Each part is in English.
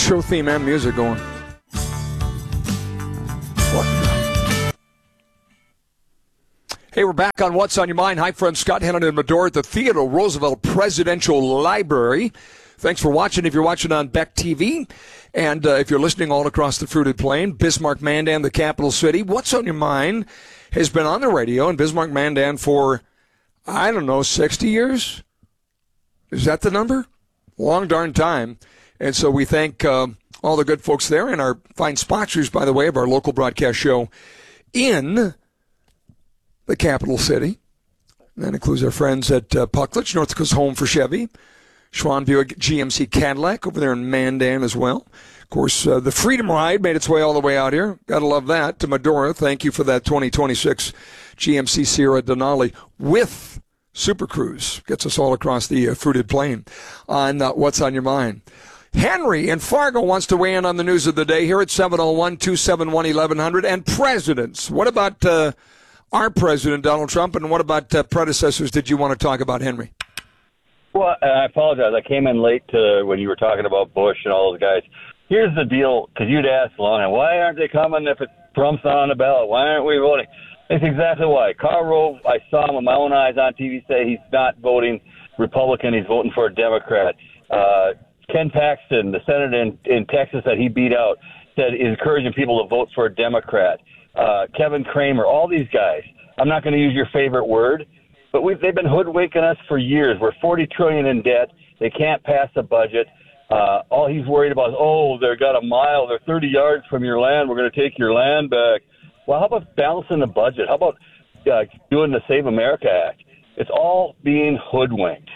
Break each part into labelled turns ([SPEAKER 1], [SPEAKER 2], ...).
[SPEAKER 1] show theme and music going. What? Hey, we're back on What's on Your Mind. Hi, friends. Scott Hannon and Medora at the Theodore Roosevelt Presidential Library. Thanks for watching. If you're watching on Beck TV, and if you're listening all across the fruited plain, Bismarck, Mandan, the capital city, What's on Your Mind has been on the radio in Bismarck, Mandan for, 60 years? Is that the number? Long darn time. And so we thank all the good folks there and our fine sponsors, by the way, of our local broadcast show in the capital city. And that includes our friends at Puckledge, North Dakota's home for Chevy, Schwann Buick GMC Cadillac over there in Mandan as well. Of course, the Freedom Ride made its way all the way out here. Got to love that. To Medora, thank you for that 2026 GMC Sierra Denali with Super Cruise. Gets us all across the fruited plain on What's on Your Mind. Henry in Fargo wants to weigh in on the news of the day here at 701-271-1100. And presidents. What about our president, Donald Trump, and what about predecessors did you want to talk about, Henry?
[SPEAKER 2] Well, I apologize. I came in late to when you were talking about Bush and all those guys. Here's the deal, because you'd asked long, why aren't they coming if Trump's not on the ballot? Why aren't we voting? It's exactly why. Karl Rove, I saw him with my own eyes on TV say he's not voting Republican. He's voting for a Democrat. Ken Paxton, the senator in Texas that he beat out, said he's encouraging people to vote for a Democrat. Kevin Cramer, all these guys. I'm not going to use your favorite word, but they've been hoodwinking us for years. We're $40 trillion in debt. They can't pass a budget. All he's worried about is, they've got a mile. They're 30 yards from your land. We're going to take your land back. Well, how about balancing the budget? How about doing the Save America Act? It's all being hoodwinked.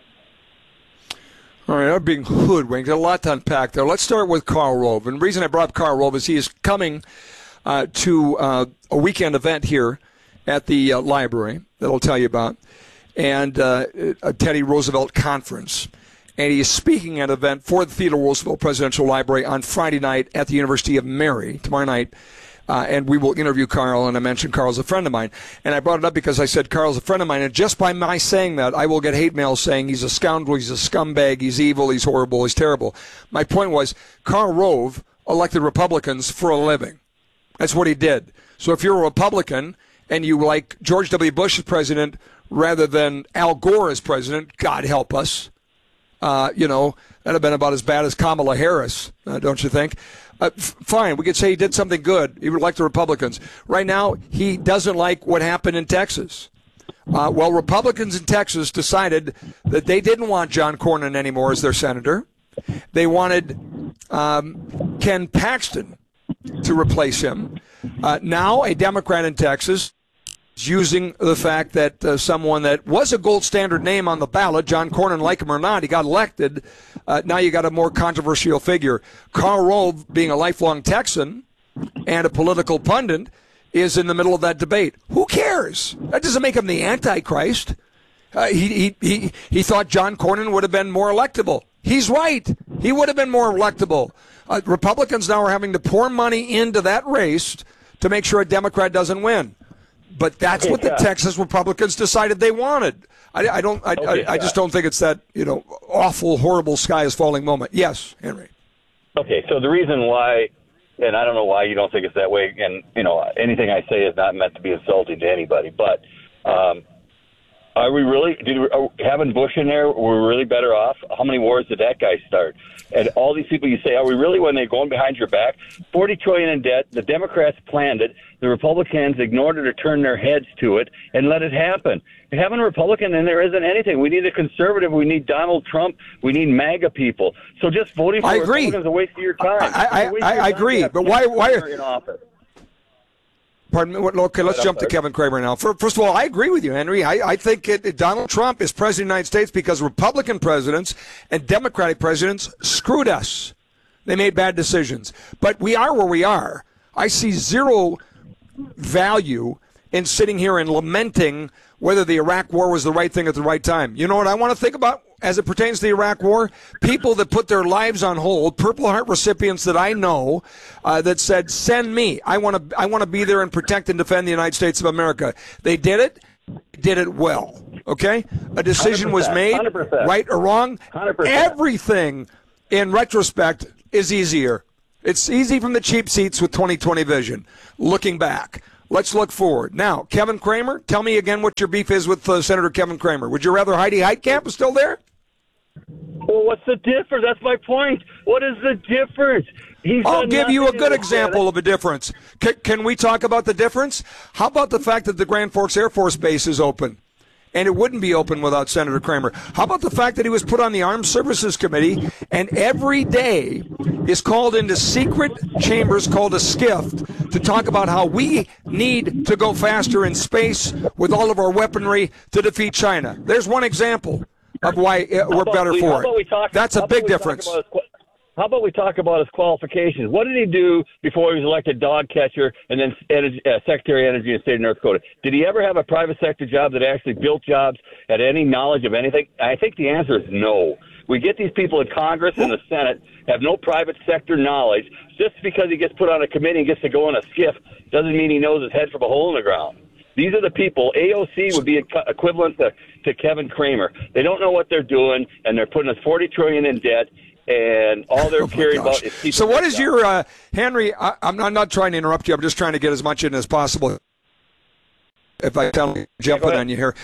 [SPEAKER 1] All right, I'm being hoodwinked. A lot to unpack there. Let's start with Karl Rove. And the reason I brought up Karl Rove is he is coming to a weekend event here at the library that I'll tell you about, and a Teddy Roosevelt conference. And he is speaking at an event for the Theodore Roosevelt Presidential Library on Friday night at the University of Mary, tomorrow night. And we will interview Karl, and I mentioned Karl's a friend of mine. And I brought it up because I said Karl's a friend of mine, and just by my saying that, I will get hate mail saying he's a scoundrel, he's a scumbag, he's evil, he's horrible, he's terrible. My point was, Karl Rove elected Republicans for a living. That's what he did. So if you're a Republican and you like George W. Bush as president rather than Al Gore as president, God help us. That'd have been about as bad as Kamala Harris, don't you think? Fine, we could say he did something good. He would like the Republicans. Right now, he doesn't like what happened in Texas. Republicans in Texas decided that they didn't want John Cornyn anymore as their senator. They wanted Ken Paxton to replace him. Now, a Democrat in Texas is using the fact that someone that was a gold standard name on the ballot, John Cornyn, like him or not, he got elected. Now you got a more controversial figure. Karl Rove, being a lifelong Texan and a political pundit, is in the middle of that debate. Who cares? That doesn't make him the Antichrist. He thought John Cornyn would have been more electable. He's right. He would have been more electable. Republicans now are having to pour money into that race to make sure a Democrat doesn't win. But that's what the Texas Republicans decided they wanted. I just don't think it's that awful, horrible sky is falling moment. Yes, Henry.
[SPEAKER 2] Okay, so the reason why, and I don't know why you don't think it's that way, and anything I say is not meant to be insulting to anybody, but are we really having Bush in there? We're really better off. How many wars did that guy start? And all these people you say, are we really, when they're going behind your back? $40 trillion in debt. The Democrats planned it. The Republicans ignored it or turned their heads to it and let it happen. Having a Republican in there isn't anything. We need a conservative. We need Donald Trump. We need MAGA people. So just voting for Republicans is a waste of your time.
[SPEAKER 1] I agree. But why
[SPEAKER 2] are in office?
[SPEAKER 1] Pardon me? Okay, let's jump to Kevin Cramer now. First of all, I agree with you, Henry. I think Donald Trump is president of the United States because Republican presidents and Democratic presidents screwed us. They made bad decisions. But we are where we are. I see zero value in sitting here and lamenting whether the Iraq War was the right thing at the right time. You know what I want to think about as it pertains to the Iraq War? People that put their lives on hold, Purple Heart recipients that I know that said, send me. I want to be there and protect and defend the United States of America. They did it well. Okay? A decision was made,
[SPEAKER 2] 100%.
[SPEAKER 1] right or wrong.
[SPEAKER 2] 100%.
[SPEAKER 1] Everything in retrospect is easier. It's easy from the cheap seats with 20/20 vision. Looking back, let's look forward. Now, Kevin Cramer, tell me again what your beef is with Senator Kevin Cramer. Would you rather Heidi Heitkamp was still there?
[SPEAKER 2] Well, what's the difference? That's my point. What is the difference?
[SPEAKER 1] I'll give you a good example of a difference. Can we talk about the difference? How about the fact that the Grand Forks Air Force Base is open? And it wouldn't be open without Senator Cramer. How about the fact that he was put on the Armed Services Committee and every day is called into secret chambers called a SCIF to talk about how we need to go faster in space with all of our weaponry to defeat China? There's one example of why we're better for it. That's a big difference.
[SPEAKER 2] How about we talk about his qualifications? What did he do before he was elected dog catcher and then Secretary of Energy in the state of North Dakota? Did he ever have a private sector job that actually built jobs, had any knowledge of anything? I think the answer is no. We get these people in Congress and the Senate, have no private sector knowledge. Just because he gets put on a committee and gets to go on a SCIF doesn't mean he knows his head from a hole in the ground. These are the people. AOC would be equivalent to Kevin Cramer. They don't know what they're doing, and they're putting us $40 trillion in debt. And all they're caring about is people.
[SPEAKER 1] So what is your, Henry, I'm not trying to interrupt you. I'm just trying to get as much in as possible. If I jump in on you here.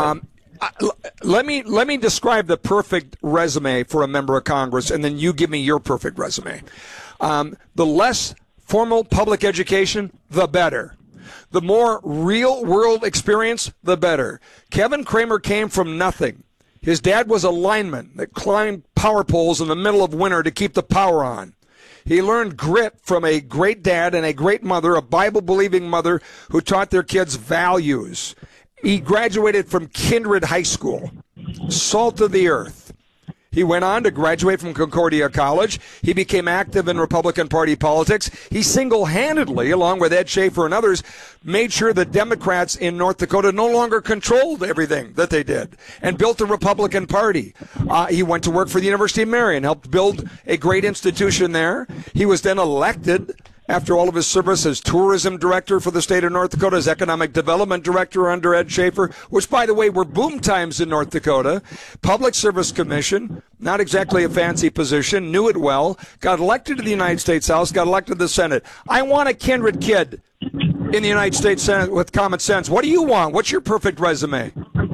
[SPEAKER 1] Let me describe the perfect resume for a member of Congress, and then you give me your perfect resume. The less formal public education, the better. The more real-world experience, the better. Kevin Cramer came from nothing. His dad was a lineman that climbed power poles in the middle of winter to keep the power on. He learned grit from a great dad and a great mother, a Bible-believing mother who taught their kids values. He graduated from Kindred High School, salt of the earth. He went on to graduate from Concordia College. He became active in Republican Party politics. He single-handedly, along with Ed Schaefer and others, made sure the Democrats in North Dakota no longer controlled everything that they did and built the Republican Party. He went to work for the University of Marion, helped build a great institution there. He was then elected after all of his service as tourism director for the state of North Dakota, as economic development director under Ed Schaefer, which, by the way, were boom times in North Dakota. Public Service Commission, not exactly a fancy position, knew it well, got elected to the United States House, got elected to the Senate. I want a kindred kid in the United States Senate with common sense. What do you want? What's your perfect resume?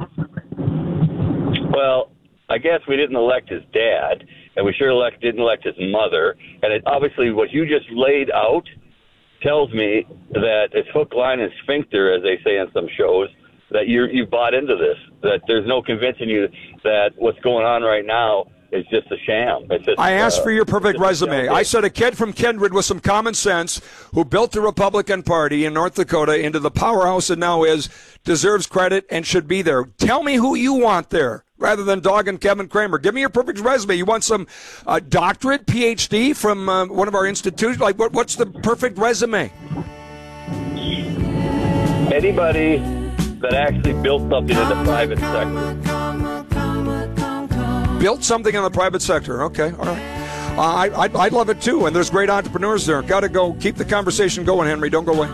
[SPEAKER 2] Well, I guess we didn't elect his dad, and we sure didn't elect his mother. And it, obviously what you just laid out tells me that it's hook, line, and sphincter, as they say on some shows, that you bought into this, that there's no convincing you that what's going on right now is just a sham. It's just,
[SPEAKER 1] I asked for your perfect resume. I said a kid from Kindred with some common sense who built the Republican Party in North Dakota into the powerhouse it now is, deserves credit and should be there. Tell me who you want there rather than dogging Kevin Cramer. Give me your perfect resume. You want some doctorate, PhD from one of our institutions? Like, what's the perfect resume?
[SPEAKER 2] Anybody that actually built something in the private sector.
[SPEAKER 1] Built something in the private sector. Okay, all right. I'd love it too, and there's great entrepreneurs there. Got to go. Keep the conversation going, Henry. Don't go away.